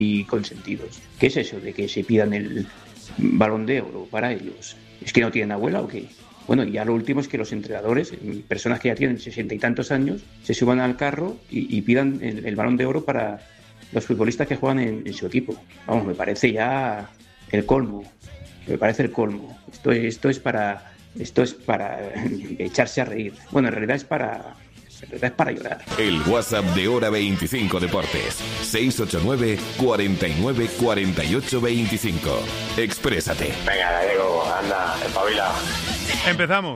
consentidos. ¿Qué es eso de que se pidan el Balón de Oro para ellos? ¿Es que no tienen abuela o qué? Bueno, y ya lo último es que los entrenadores, personas que ya tienen 60 y tantos años, se suban al carro y pidan el Balón de Oro para los futbolistas que juegan en su equipo. Vamos, me parece ya el colmo. Me parece el colmo. Esto es para echarse a reír. Bueno, en realidad es para llorar. El WhatsApp de Hora 25 Deportes. 689 49 48 25. Exprésate. Venga, Gallego, anda, espabila. Empezamos.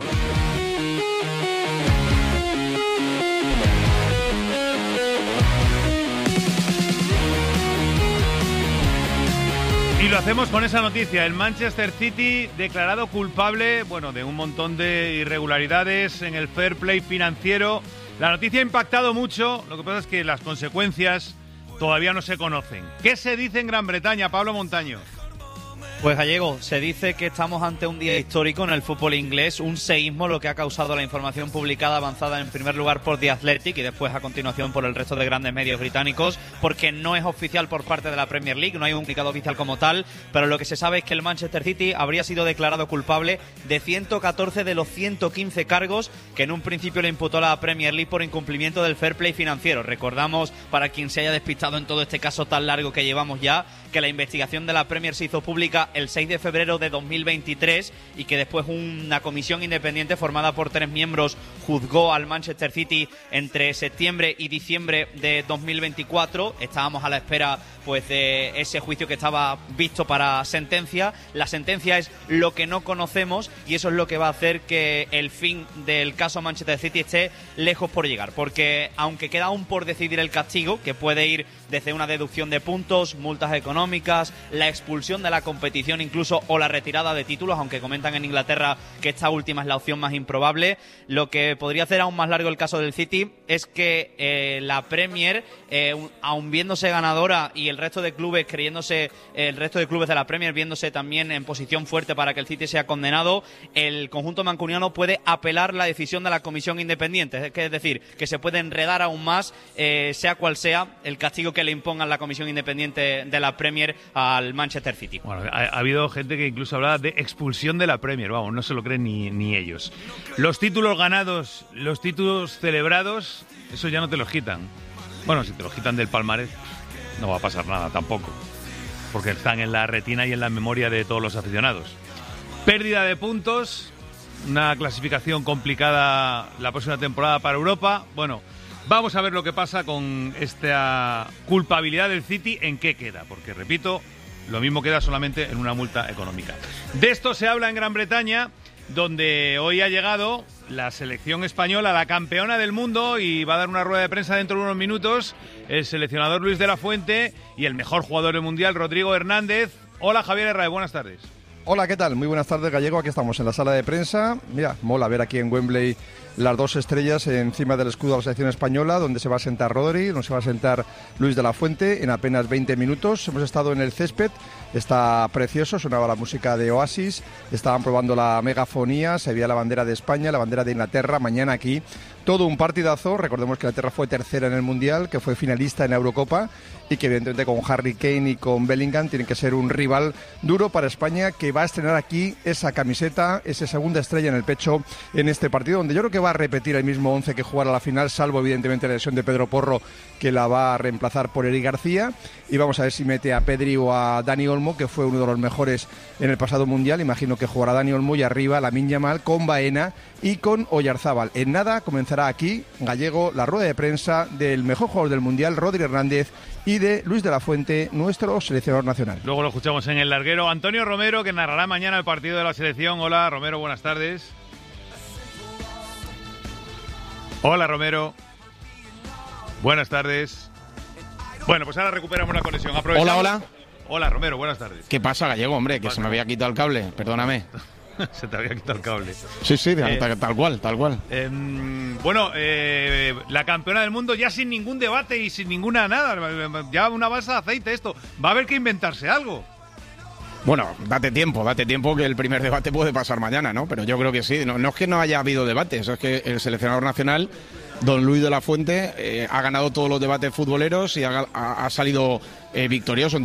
Y lo hacemos con esa noticia. El Manchester City declarado culpable, de un montón de irregularidades en el fair play financiero. La noticia ha impactado mucho, lo que pasa es que las consecuencias todavía no se conocen. ¿Qué se dice en Gran Bretaña, Pablo Montaño? Pues Gallego, se dice que estamos ante un día histórico en el fútbol inglés, un seísmo, lo que ha causado la información publicada avanzada en primer lugar por The Athletic y después a continuación por el resto de grandes medios británicos, porque no es oficial por parte de la Premier League, no hay un comunicado oficial como tal, pero lo que se sabe es que el Manchester City habría sido declarado culpable de 114 de los 115 cargos que en un principio le imputó la Premier League por incumplimiento del fair play financiero. Recordamos, para quien se haya despistado en todo este caso tan largo que llevamos ya, que la investigación de la Premier se hizo pública el 6 de febrero de 2023 y que después una comisión independiente formada por 3 miembros juzgó al Manchester City entre septiembre y diciembre de 2024. Estábamos a la espera de ese juicio que estaba visto para sentencia. La sentencia es lo que no conocemos y eso es lo que va a hacer que el fin del caso Manchester City esté lejos por llegar, porque aunque queda aún por decidir el castigo, que puede ir desde una deducción de puntos, multas económicas, la expulsión de la competición incluso o la retirada de títulos, aunque comentan en Inglaterra que esta última es la opción más improbable, lo que podría hacer aún más largo el caso del City es que la Premier, aun viéndose ganadora y el resto de clubes de la Premier viéndose también en posición fuerte para que el City sea condenado, el conjunto mancuniano puede apelar la decisión de la comisión independiente, es decir, que se puede enredar aún más, sea cual sea el castigo que le impongan la comisión independiente de la Premier al Manchester City. Bueno, ha habido gente que incluso hablaba de expulsión de la Premier, vamos, no se lo creen ni ellos. Los títulos ganados, los títulos celebrados, eso ya no te los quitan. Bueno, si te los quitan del palmarés, no va a pasar nada tampoco, porque están en la retina y en la memoria de todos los aficionados. Pérdida de puntos, una clasificación complicada la próxima temporada para Europa. Bueno, vamos a ver lo que pasa con esta culpabilidad del City, en qué queda, porque repito, lo mismo queda solamente en una multa económica. De esto se habla en Gran Bretaña, donde hoy ha llegado la selección española, la campeona del mundo, y va a dar una rueda de prensa dentro de unos minutos el seleccionador Luis de la Fuente y el mejor jugador del mundial, Rodrigo Hernández. Hola, Javier Herrera, buenas tardes. Hola, ¿qué tal? Muy buenas tardes, Gallego. Aquí estamos en la sala de prensa. Mira, mola ver aquí en Wembley las dos estrellas encima del escudo de la selección española, donde se va a sentar Rodri, donde se va a sentar Luis de la Fuente en apenas 20 minutos. Hemos estado en el césped, está precioso, sonaba la música de Oasis, estaban probando la megafonía, se veía la bandera de España, la bandera de Inglaterra. Mañana aquí todo un partidazo. Recordemos que Inglaterra fue tercera en el Mundial, que fue finalista en la Eurocopa y que evidentemente con Harry Kane y con Bellingham tiene que ser un rival duro para España, que va a estrenar aquí esa camiseta, esa segunda estrella en el pecho en este partido, donde yo creo que va a repetir el mismo 11 que jugará la final, salvo evidentemente la lesión de Pedro Porro, que la va a reemplazar por Eric García, y vamos a ver si mete a Pedri o a Dani Olmo, que fue uno de los mejores en el pasado Mundial. Imagino que jugará Dani Olmo y arriba Lamine Yamal con Baena y con Oyarzábal. En nada comenzará aquí, Gallego, la rueda de prensa del mejor jugador del Mundial, Rodri Hernández, y de Luis de la Fuente, nuestro seleccionador nacional. Luego lo escuchamos en el larguero. Antonio Romero, que narrará mañana el partido de la selección. Hola, Romero, buenas tardes. Hola, Romero. Buenas tardes. Bueno, pues ahora recuperamos la conexión. Aprovechamos. Hola. Hola, Romero, buenas tardes. ¿Qué pasa, Gallego, hombre? Que se me había quitado el cable, perdóname. Se te había quitado el cable. Sí, tal cual. La campeona del mundo ya sin ningún debate y sin ninguna nada. Ya una balsa de aceite esto. Va a haber que inventarse algo. Bueno, date tiempo, que el primer debate puede pasar mañana, ¿no? Pero yo creo que sí. No es que no haya habido debates, es que el seleccionador nacional don Luis de la Fuente ha ganado todos los debates futboleros y ha salido victorioso.